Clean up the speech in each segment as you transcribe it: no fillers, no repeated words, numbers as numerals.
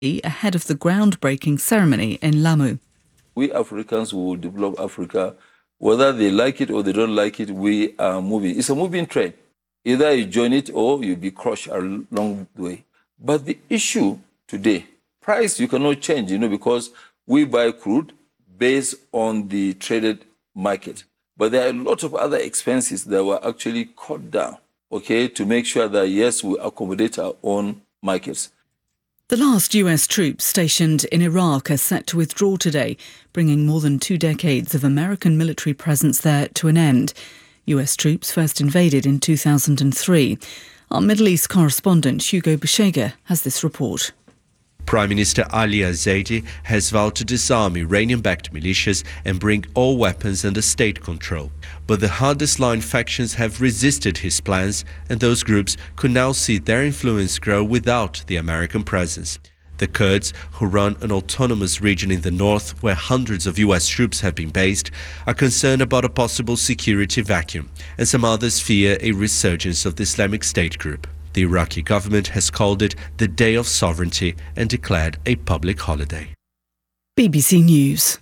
ahead of the groundbreaking ceremony in Lamu. We Africans will develop Africa. Whether they like it or they don't like it, we are moving. It's a moving train. Either you join it or you'll be crushed along the way. But the issue today, price you cannot change, because we buy crude based on the traded market. But there are a lot of other expenses that were actually cut down, to make sure that, yes, we accommodate our own markets. The last US troops stationed in Iraq are set to withdraw today, bringing more than 2 decades of American military presence there to an end. US troops first invaded in 2003. Our Middle East correspondent Hugo Beshega has this report. Prime Minister Ali al-Zaidi has vowed to disarm Iranian-backed militias and bring all weapons under state control. But the hardest-line factions have resisted his plans, and those groups could now see their influence grow without the American presence. The Kurds, who run an autonomous region in the north where hundreds of US troops have been based, are concerned about a possible security vacuum, and some others fear a resurgence of the Islamic State group. The Iraqi government has called it the Day of Sovereignty and declared a public holiday. BBC News.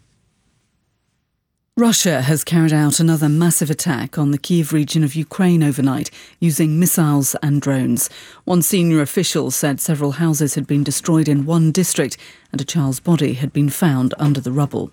Russia has carried out another massive attack on the Kyiv region of Ukraine overnight, using missiles and drones. One senior official said several houses had been destroyed in one district and a child's body had been found under the rubble.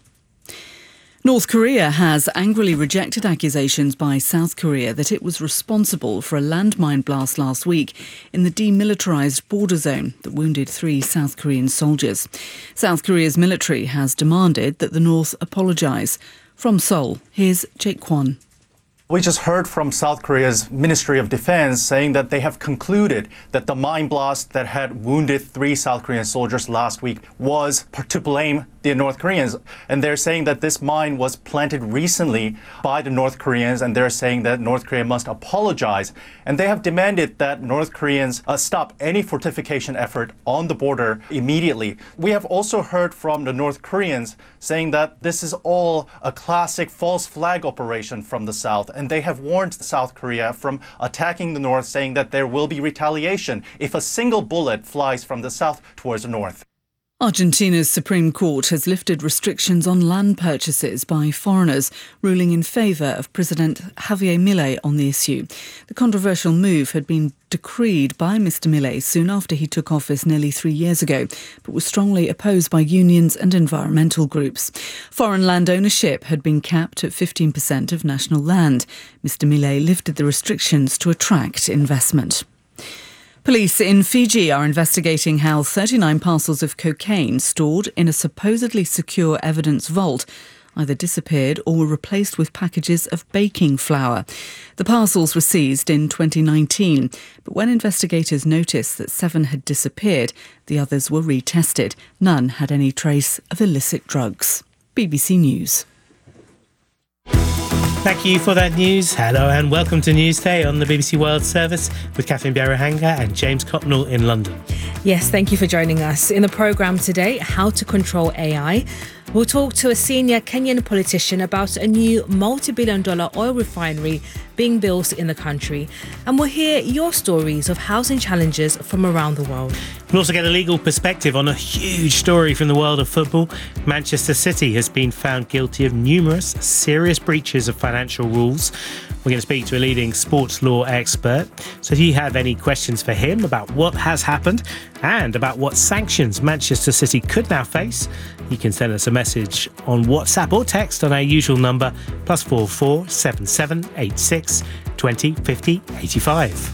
North Korea has angrily rejected accusations by South Korea that it was responsible for a landmine blast last week in the demilitarised border zone that wounded 3 South Korean soldiers. South Korea's military has demanded that the North apologise. From Seoul, here's Jake Kwon. We just heard from South Korea's Ministry of Defense saying that they have concluded that the mine blast that had wounded 3 South Korean soldiers last week was to blame the North Koreans. And they're saying that this mine was planted recently by the North Koreans, and they're saying that North Korea must apologize. And they have demanded that North Koreans stop any fortification effort on the border immediately. We have also heard from the North Koreans saying that this is all a classic false flag operation from the South. And they have warned South Korea from attacking the North, saying that there will be retaliation if a single bullet flies from the South towards the North. Argentina's Supreme Court has lifted restrictions on land purchases by foreigners, ruling in favour of President Javier Milei on the issue. The controversial move had been decreed by Mr Milei soon after he took office nearly 3 years ago, but was strongly opposed by unions and environmental groups. Foreign land ownership had been capped at 15% of national land. Mr Milei lifted the restrictions to attract investment. Police in Fiji are investigating how 39 parcels of cocaine stored in a supposedly secure evidence vault either disappeared or were replaced with packages of baking flour. The parcels were seized in 2019, but when investigators noticed that 7 had disappeared, the others were retested. None had any trace of illicit drugs. BBC News. Thank you for that news. Hello and welcome to Newsday on the BBC World Service with Catherine Bierahanga and James Cotnell in London. Yes, thank you for joining us. In the programme today, how to control AI. We'll talk to a senior Kenyan politician about a new multi-billion-dollar oil refinery being built in the country. And we'll hear your stories of housing challenges from around the world. We'll also get a legal perspective on a huge story from the world of football. Manchester City has been found guilty of numerous serious breaches of financial rules. We're going to speak to a leading sports law expert. So if you have any questions for him about what has happened and about what sanctions Manchester City could now face, you can send us a message on WhatsApp or text on our usual number +44 77 86 20 50 85.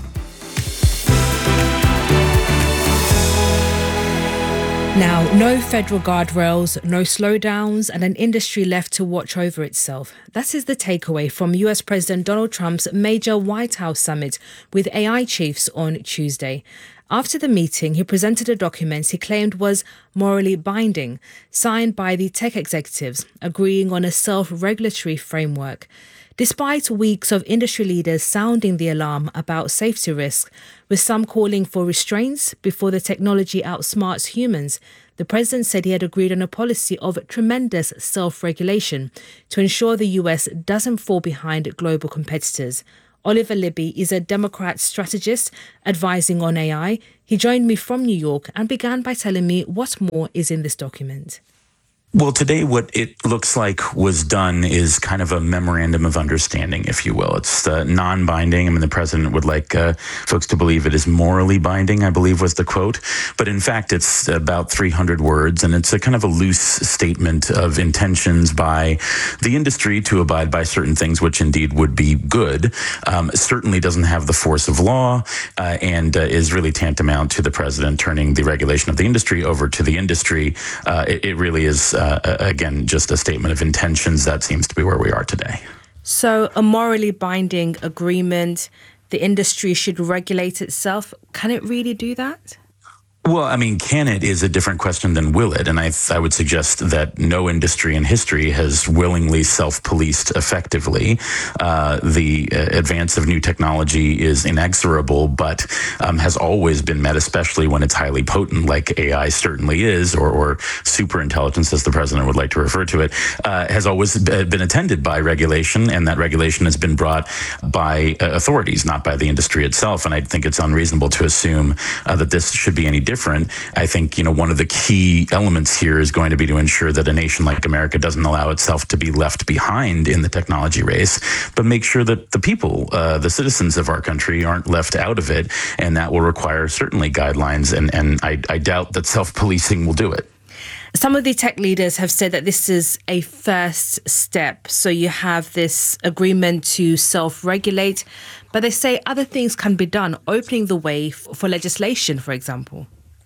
Now, no federal guardrails, no slowdowns, and an industry left to watch over itself. That is the takeaway from US President Donald Trump's major White House summit with AI chiefs on Tuesday. After the meeting, he presented a document he claimed was morally binding, signed by the tech executives, agreeing on a self-regulatory framework. Despite weeks of industry leaders sounding the alarm about safety risks, with some calling for restraints before the technology outsmarts humans, the president said he had agreed on a policy of tremendous self-regulation to ensure the US doesn't fall behind global competitors. Oliver Libby is a Democrat strategist advising on AI. He joined me from New York and began by telling me what more is in this document. Well, today what it looks like was done is kind of a memorandum of understanding, if you will. It's non-binding. I mean, the president would like folks to believe it is morally binding, I believe was the quote. But in fact, it's about 300 words, and it's a kind of a loose statement of intentions by the industry to abide by certain things, which indeed would be good. Certainly doesn't have the force of law and is really tantamount to the president turning the regulation of the industry over to the industry. It really is again, just a statement of intentions. That seems to be where we are today. So a morally binding agreement, the industry should regulate itself. Can it really do that? Well, I mean, can it is a different question than will it? And I would suggest that no industry in history has willingly self-policed effectively. The advance of new technology is inexorable, but has always been met, especially when it's highly potent, like AI certainly is, or super intelligence, as the president would like to refer to it, has always been attended by regulation, and that regulation has been brought by authorities, not by the industry itself. And I think it's unreasonable to assume that this should be any different. I think, one of the key elements here is going to be to ensure that a nation like America doesn't allow itself to be left behind in the technology race, but make sure that the people, the citizens of our country, aren't left out of it. And that will require certainly guidelines. And I doubt that self-policing will do it. Some of the tech leaders have said that this is a first step. So you have this agreement to self-regulate, but they say other things can be done, opening the way for legislation, for example.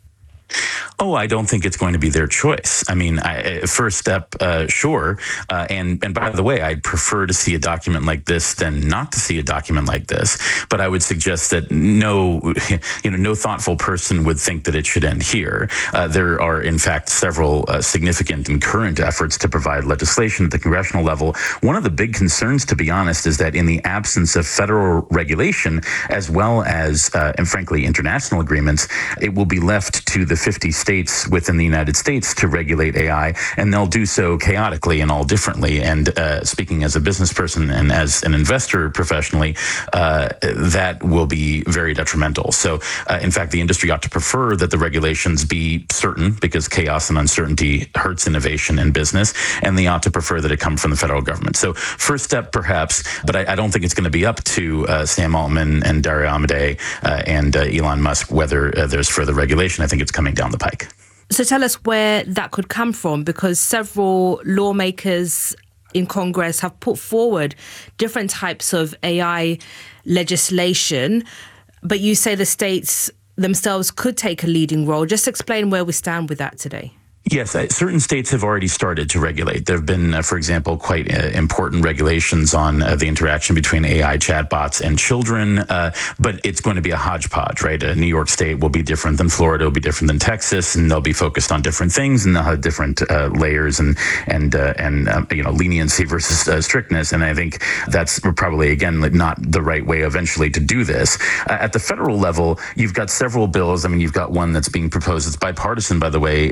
Oh, I don't think it's going to be their choice. I mean, first step, sure. And by the way, I'd prefer to see a document like this than not to see a document like this. But I would suggest that no thoughtful person would think that it should end here. There are, in fact, several significant and current efforts to provide legislation at the congressional level. One of the big concerns, to be honest, is that in the absence of federal regulation, as well as, and frankly, international agreements, it will be left to the 50 states within the United States to regulate AI, and they'll do so chaotically and all differently. And speaking as a business person and as an investor professionally, that will be very detrimental. So, in fact, the industry ought to prefer that the regulations be certain, because chaos and uncertainty hurts innovation and business, and they ought to prefer that it come from the federal government. So, first step, perhaps, but I don't think it's going to be up to Sam Altman and Dario Amodei and Elon Musk whether there's further regulation. I think it's coming down the pike. So tell us where that could come from, because several lawmakers in Congress have put forward different types of AI legislation, but you say the states themselves could take a leading role. Just explain where we stand with that today. Yes, certain states have already started to regulate. There have been, for example, quite important regulations on the interaction between AI chatbots and children, but it's going to be a hodgepodge, right? New York State will be different than Florida, will be different than Texas, and they'll be focused on different things, and they'll have different layers and leniency versus strictness. And I think that's probably, again, not the right way eventually to do this. At the federal level, you've got several bills. I mean, you've got one that's being proposed. It's bipartisan, by the way,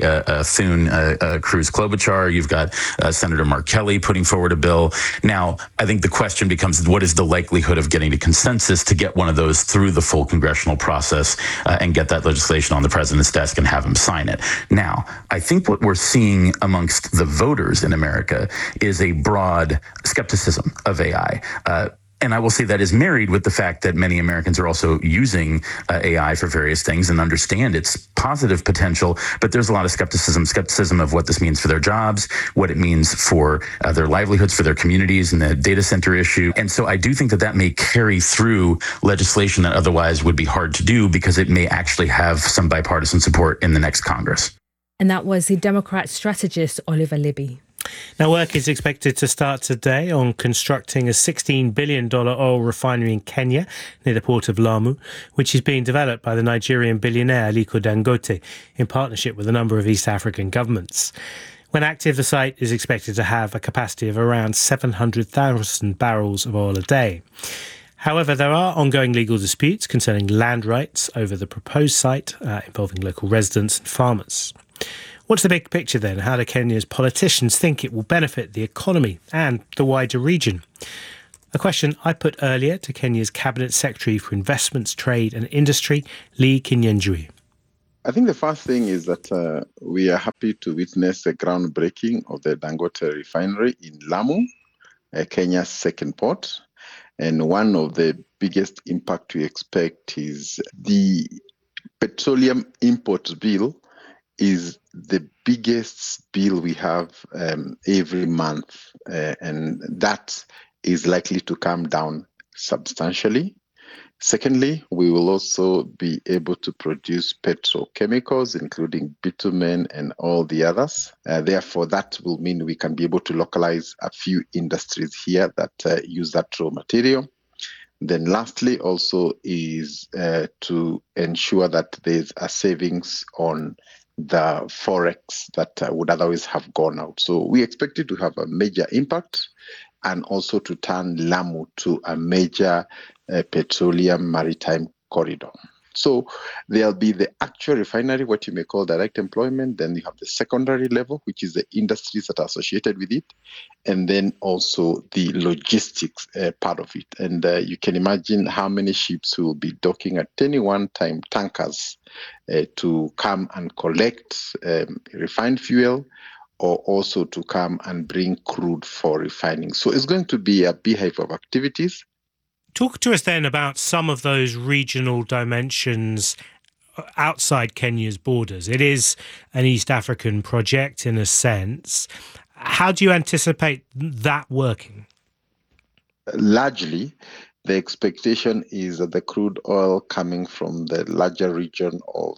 Cruz Klobuchar. You've got Senator Mark Kelly putting forward a bill. Now, I think the question becomes, what is the likelihood of getting to consensus to get one of those through the full congressional process and get that legislation on the president's desk and have him sign it? Now, I think what we're seeing amongst the voters in America is a broad skepticism of AI. And I will say that is married with the fact that many Americans are also using AI for various things and understand its positive potential. But there's a lot of skepticism of what this means for their jobs, what it means for their livelihoods, for their communities, and the data center issue. And so I do think that may carry through legislation that otherwise would be hard to do, because it may actually have some bipartisan support in the next Congress. And that was the Democrat strategist, Oliver Libby. Now, work is expected to start today on constructing a $16 billion oil refinery in Kenya near the port of Lamu, which is being developed by the Nigerian billionaire Aliko Dangote in partnership with a number of East African governments. When active, the site is expected to have a capacity of around 700,000 barrels of oil a day. However, there are ongoing legal disputes concerning land rights over the proposed site involving local residents and farmers. What's the big picture then? How do Kenya's politicians think it will benefit the economy and the wider region? A question I put earlier to Kenya's Cabinet Secretary for Investments, Trade and Industry, Lee Kinyanjui. I think the first thing is that we are happy to witness the groundbreaking of the Dangote refinery in Lamu, Kenya's second port. And one of the biggest impact we expect is the petroleum import bill is the biggest bill we have every month. And that is likely to come down substantially. Secondly, we will also be able to produce petrochemicals, including bitumen and all the others. Therefore, that will mean we can be able to localize a few industries here that use that raw material. Then lastly, also is to ensure that there's a savings on the forex that would otherwise have gone out. So we expect it to have a major impact and also to turn Lamu to a major petroleum maritime corridor. So there'll be the actual refinery, what you may call direct employment. Then you have the secondary level, which is the industries that are associated with it. And then also the logistics part of it. And you can imagine how many ships will be docking at any one time, tankers, to come and collect refined fuel, or also to come and bring crude for refining. So it's going to be a beehive of activities. Talk to us then about some of those regional dimensions outside Kenya's borders. It is an East African project in a sense. How do you anticipate that working? Largely, the expectation is that the crude oil coming from the larger region of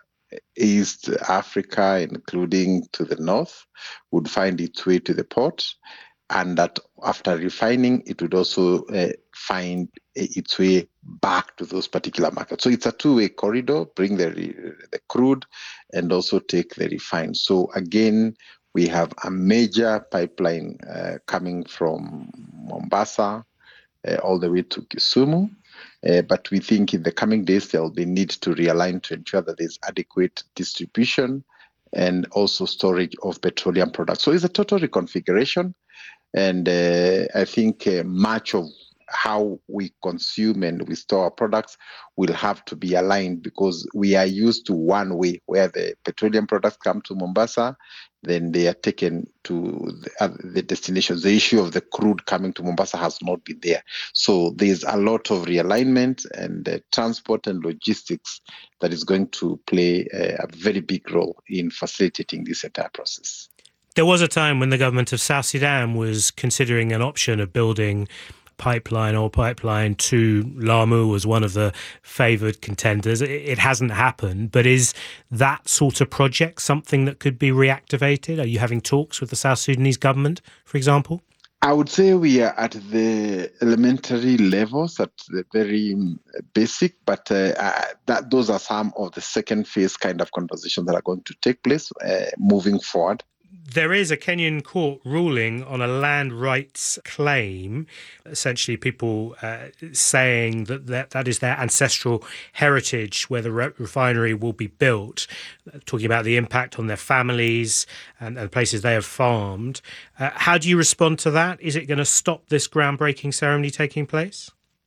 East Africa, including to the north, would find its way to the port, and that after refining, it would also find its way back to those particular markets. So it's a two-way corridor, bring the crude and also take the refined. So again, we have a major pipeline coming from Mombasa all the way to Kisumu. But we think in the coming days, there will be need to realign to ensure that there's adequate distribution and also storage of petroleum products. So it's a total reconfiguration. And I think much of how we consume and we store our products will have to be aligned, because we are used to one way where the petroleum products come to Mombasa, then they are taken to the destinations. The issue of the crude coming to Mombasa has not been there. So there's a lot of realignment and transport and logistics that is going to play a very big role in facilitating this entire process. There was a time when the government of South Sudan was considering an option of building oil pipeline to Lamu as one of the favoured contenders. It hasn't happened, but is that sort of project something that could be reactivated? Are you having talks with the South Sudanese government, for example? I would say we are at the elementary levels, at the very basic, but those are some of the second phase kind of conversations that are going to take place moving forward. There is a Kenyan court ruling on a land rights claim, essentially people saying that is their ancestral heritage where the refinery will be built, talking about the impact on their families and the places they have farmed. How do you respond to that? Is it going to stop this groundbreaking ceremony taking place?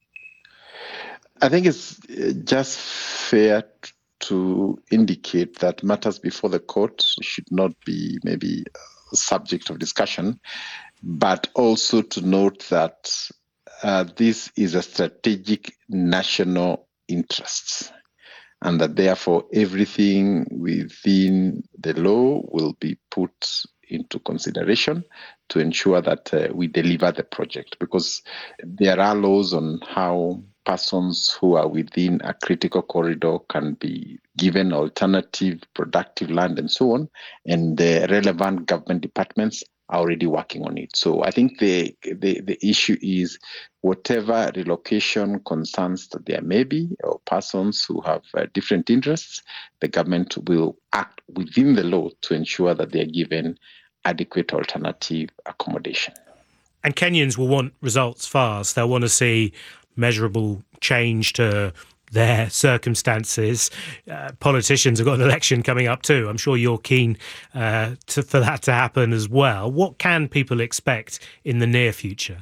I think it's just fair to indicate that matters before the court should not be maybe subject of discussion, but also to note that this is a strategic national interest, and that therefore everything within the law will be put into consideration to ensure that we deliver the project, because there are laws on how persons who are within a critical corridor can be given alternative productive land and so on, and the relevant government departments are already working on it. So I think the issue is whatever relocation concerns that there may be, or persons who have different interests, the government will act within the law to ensure that they are given adequate alternative accommodation. And Kenyans will want results fast. They'll want to see measurable change to their circumstances. Politicians have got an election coming up too. I'm sure you're keen for that to happen as well. What can people expect in the near future?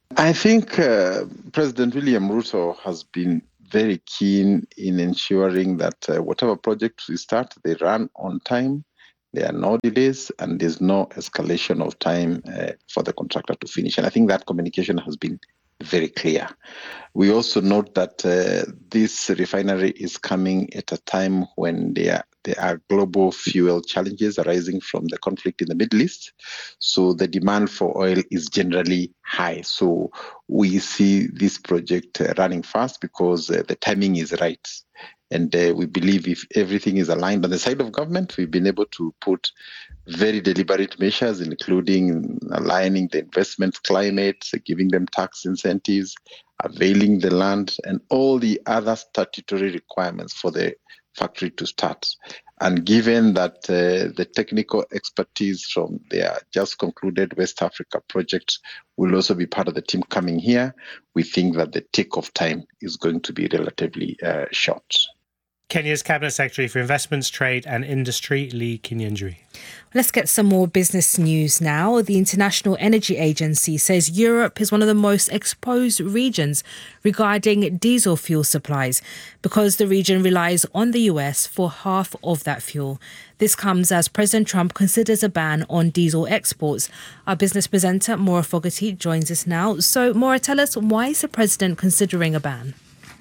I think President William Ruto has been very keen in ensuring that whatever projects we start, they run on time, there are no delays, and there's no escalation of time for the contractor to finish. And I think that communication has been very clear. We also note that this refinery is coming at a time when there are global fuel challenges arising from the conflict in the Middle East. So the demand for oil is generally high. So we see this project running fast because the timing is right. And we believe if everything is aligned on the side of government, we've been able to put very deliberate measures, including aligning the investment climate, giving them tax incentives, availing the land, and all the other statutory requirements for the factory to start. And given that the technical expertise from their just concluded West Africa project will also be part of the team coming here, we think that the take-off time is going to be relatively short. Kenya's Cabinet Secretary for Investments, Trade and Industry, Lee Kinyanjui. Let's get some more business news now. The International Energy Agency says Europe is one of the most exposed regions regarding diesel fuel supplies because the region relies on the US for half of that fuel. This comes as President Trump considers a ban on diesel exports. Our business presenter, Maura Fogarty, joins us now. So, Maura, tell us, why is the president considering a ban?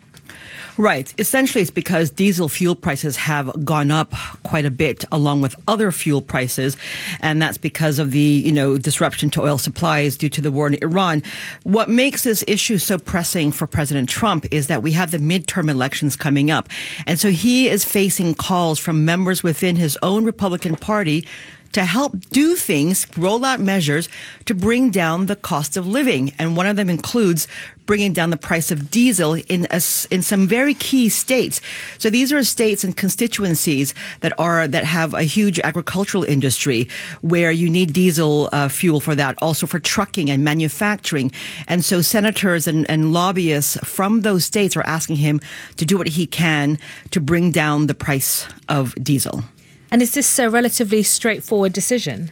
Right. Essentially, it's because diesel fuel prices have gone up quite a bit along with other fuel prices. And that's because of the, disruption to oil supplies due to the war in Iran. What makes this issue so pressing for President Trump is that we have the midterm elections coming up. And so he is facing calls from members within his own Republican Party to help do things, roll out measures to bring down the cost of living. And one of them includes bringing down the price of diesel in some very key states. So these are states and constituencies that have a huge agricultural industry where you need diesel fuel for that, also for trucking and manufacturing. And so senators and lobbyists from those states are asking him to do what he can to bring down the price of diesel. And is this a relatively straightforward decision?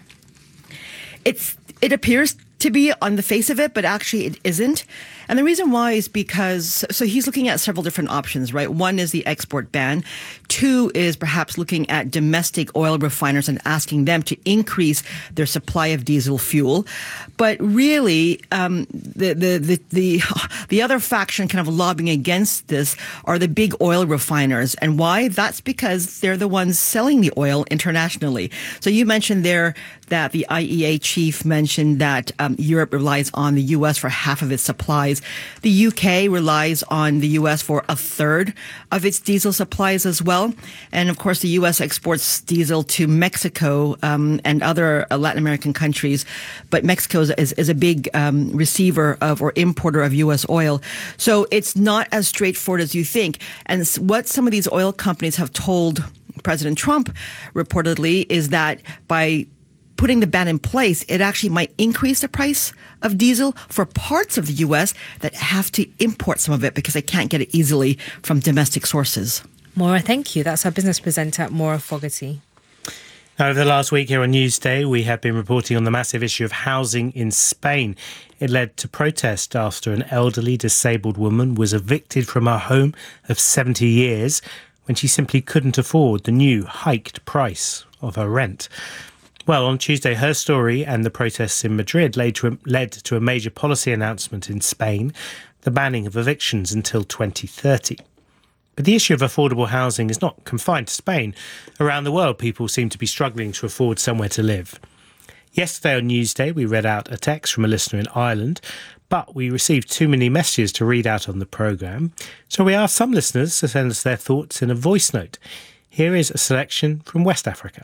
It appears to be on the face of it, but actually it isn't. And the reason why is because, so he's looking at several different options, right? One is the export ban. Two is perhaps looking at domestic oil refiners and asking them to increase their supply of diesel fuel. But really, the other faction kind of lobbying against this are the big oil refiners. And why? That's because they're the ones selling the oil internationally. So you mentioned there that the IEA chief mentioned that Europe relies on the U.S. for half of its supplies. The UK relies on the U.S. for a third of its diesel supplies as well. And of course, the U.S. exports diesel to Mexico and other Latin American countries. But Mexico is a big receiver of or importer of U.S. oil. So it's not as straightforward as you think. And what some of these oil companies have told President Trump reportedly is that by putting the ban in place, it actually might increase the price of diesel for parts of the U.S. that have to import some of it because they can't get it easily from domestic sources. Maura, thank you. That's our business presenter, Maura Fogarty. Now, over the last week here on Newsday, we have been reporting on the massive issue of housing in Spain. It led to protest after an elderly disabled woman was evicted from her home of 70 years when she simply couldn't afford the new hiked price of her rent. Well, on Tuesday, her story and the protests in Madrid led to a major policy announcement in Spain, the banning of evictions until 2030. But the issue of affordable housing is not confined to Spain. Around the world, people seem to be struggling to afford somewhere to live. Yesterday on Newsday, we read out a text from a listener in Ireland, but we received too many messages to read out on the programme. So we asked some listeners to send us their thoughts in a voice note. Here is a selection from West Africa.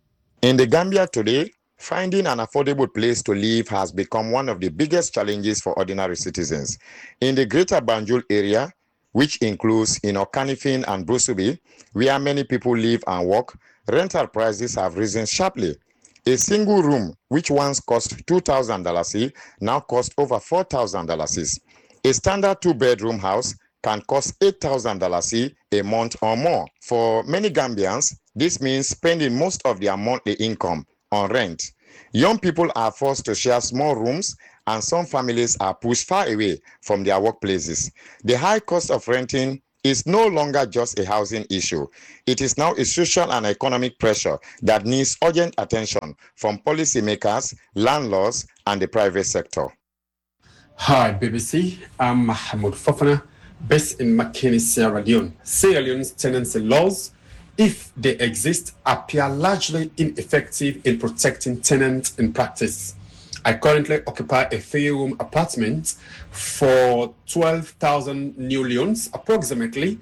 In the Gambia today, finding an affordable place to live has become one of the biggest challenges for ordinary citizens. In the Greater Banjul area, which includes Kanifing and Brusubi, where many people live and work, rental prices have risen sharply. A single room, which once cost $2,000, now costs over $4,000. A standard two-bedroom house can cost $8,000 a month or more. For many Gambians, this means spending most of their monthly income on rent. Young people are forced to share small rooms, and some families are pushed far away from their workplaces. The high cost of renting is no longer just a housing issue. It is now a social and economic pressure that needs urgent attention from policymakers, landlords, and the private sector. Hi, BBC. I'm Mahmoud Fofana, based in Makeni, Sierra Leone. Sierra Leone's tenancy laws, if they exist, appear largely ineffective in protecting tenants in practice. I currently occupy a 3-room apartment for 12,000 new leones, approximately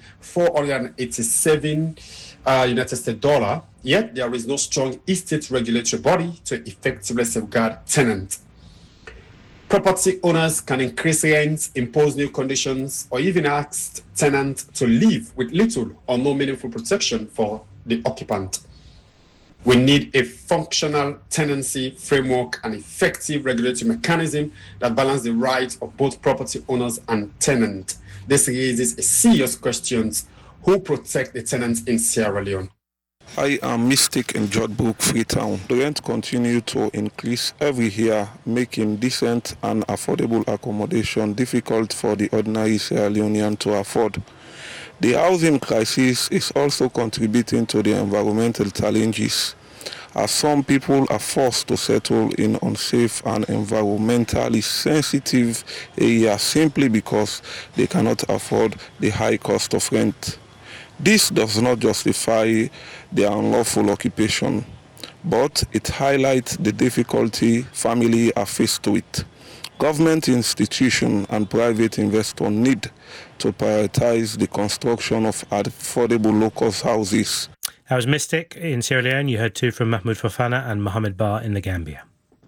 487 United States dollar. Yet there is no strong estate regulatory body to effectively safeguard tenants. Property owners can increase rents, impose new conditions, or even ask tenants to leave with little or no meaningful protection for the occupant. We need a functional tenancy framework and effective regulatory mechanism that balance the rights of both property owners and tenants. This raises a serious question: who protect the tenants in Sierra Leone? I am Mystic in Jodhpur, Freetown. The rent continue to increase every year, making decent and affordable accommodation difficult for the ordinary Sierra Leonean to afford. The housing crisis is also contributing to the environmental challenges, as some people are forced to settle in unsafe and environmentally sensitive areas simply because they cannot afford the high cost of rent. This does not justify their unlawful occupation, but it highlights the difficulty families are faced with. Government institutions and private investors need to prioritize the construction of affordable local houses. That was Mystic in Sierra Leone. You heard two from Mahmoud Fofana and Mohamed Bar in the Gambia.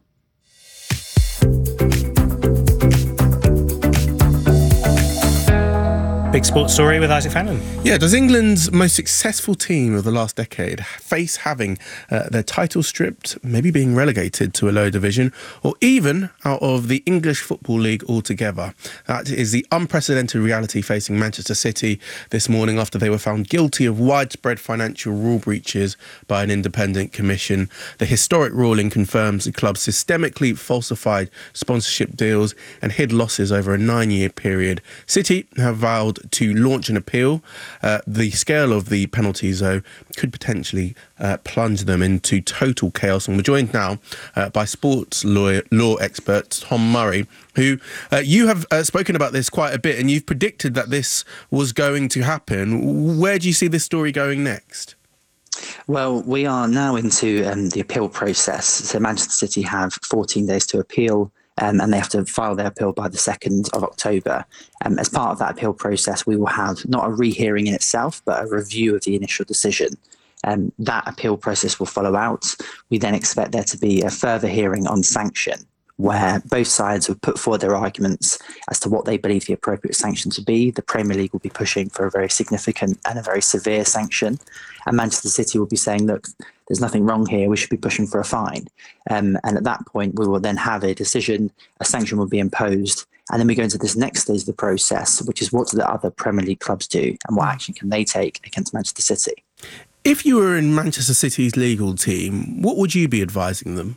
Big sports story with Isaac Fannin. Yeah, does England's most successful team of the last decade face having their title stripped, maybe being relegated to a lower division, or even out of the English Football League altogether? That is the unprecedented reality facing Manchester City this morning after they were found guilty of widespread financial rule breaches by an independent commission. The historic ruling confirms the club systemically falsified sponsorship deals and hid losses over a 9-year period. City have vowed to launch an appeal. The scale of the penalties, though, could potentially plunge them into total chaos. And we're joined now by sports law expert Tom Murray, who you have spoken about this quite a bit, and you've predicted that this was going to happen. Where do you see this story going next? Well, we are now into the appeal process. So Manchester City have 14 days to appeal. And they have to file their appeal by the 2nd of October. As part of that appeal process, we will have not a rehearing in itself, but a review of the initial decision. That appeal process will follow out. We then expect there to be a further hearing on sanction, where both sides will put forward their arguments as to what they believe the appropriate sanction to be. The Premier League will be pushing for a very significant and a very severe sanction. And Manchester City will be saying, look, there's nothing wrong here, we should be pushing for a fine. And at that point, we will then have a decision, a sanction will be imposed. And then we go into this next stage of the process, which is what do the other Premier League clubs do and what action can they take against Manchester City? If you were in Manchester City's legal team, what would you be advising them?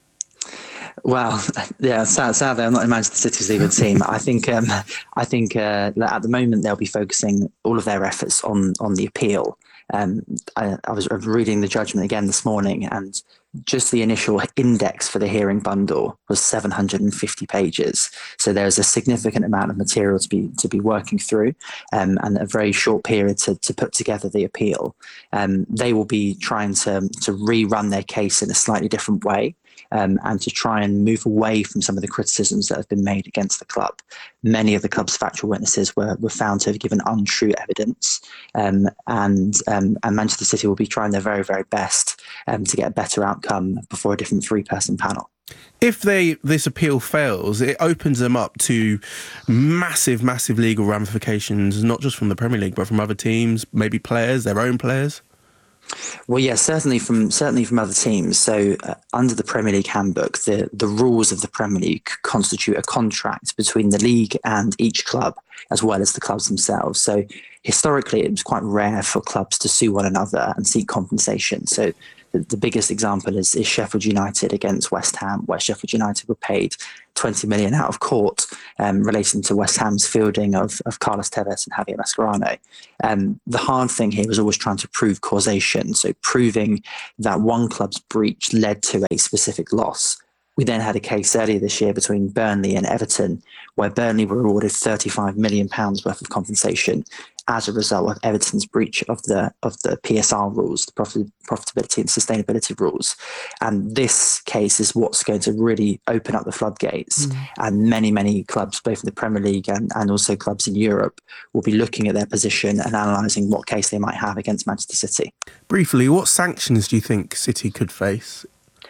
Well, yeah, sadly, I'm not in Manchester City's legal team. I think that at the moment they'll be focusing all of their efforts on the appeal. I was reading the judgment again this morning, and just the initial index for the hearing bundle was 750 pages. So there's a significant amount of material to be working through, and a very short period to put together the appeal. They will be trying to rerun their case in a slightly different way. And to try and move away from some of the criticisms that have been made against the club. Many of the club's factual witnesses were found to have given untrue evidence, and Manchester City will be trying their very, very best to get a better outcome before a different 3-person panel. If this appeal fails, it opens them up to massive, massive legal ramifications, not just from the Premier League, but from other teams, maybe players, their own players. Well, yeah, certainly from other teams. So under the Premier League handbook, the rules of the Premier League constitute a contract between the league and each club, as well as the clubs themselves. So historically, it was quite rare for clubs to sue one another and seek compensation. So The biggest example is Sheffield United against West Ham, where Sheffield United were paid 20 million out of court relating to West Ham's fielding of Carlos Tevez and Javier Mascherano. The hard thing here was always trying to prove causation, so proving that one club's breach led to a specific loss. We then had a case earlier this year between Burnley and Everton, where Burnley were awarded £35 million worth of compensation as a result of Everton's breach of the PSR rules, the profitability and sustainability rules. And this case is what's going to really open up the floodgates. And many, many clubs, both in the Premier League and also clubs in Europe, will be looking at their position and analysing what case they might have against Manchester City. Briefly, what sanctions do you think City could face?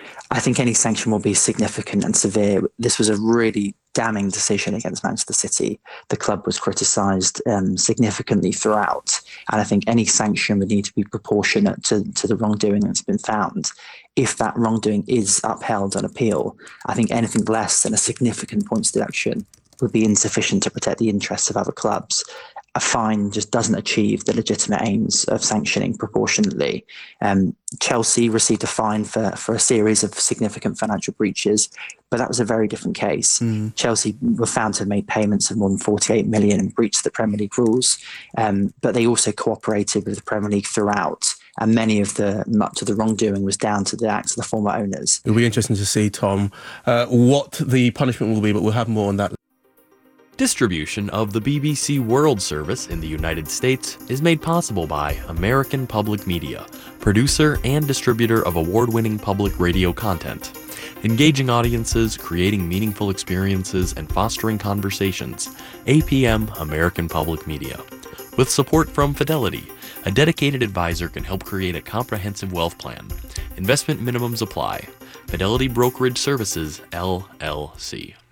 I think any sanction will be significant and severe. This was a really damning decision against Manchester City. The club was criticised significantly throughout, and I think any sanction would need to be proportionate to the wrongdoing that's been found. If that wrongdoing is upheld on appeal, I think anything less than a significant points deduction would be insufficient to protect the interests of other clubs. A fine just doesn't achieve the legitimate aims of sanctioning proportionately. Chelsea received a fine for a series of significant financial breaches, but that was a very different case. Chelsea were found to have made payments of more than 48 million and breached the Premier League rules, but they also cooperated with the Premier League throughout. And much of the wrongdoing was down to the acts of the former owners. It'll be interesting to see, Tom, what the punishment will be, but we'll have more on that. Distribution of the BBC World Service in the United States is made possible by American Public Media, producer and distributor of award-winning public radio content. Engaging audiences, creating meaningful experiences, and fostering conversations. APM American Public Media. With support from Fidelity, a dedicated advisor can help create a comprehensive wealth plan. Investment minimums apply. Fidelity Brokerage Services, LLC.